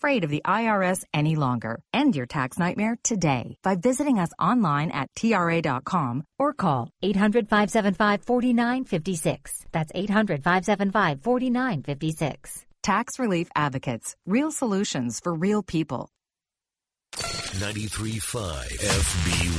afraid of the IRS any longer. End your tax nightmare today by visiting us online at TRA.com or call 800-575-4956. That's 800-575-4956. Tax Relief Advocates. Real solutions for real people. 93.5 FB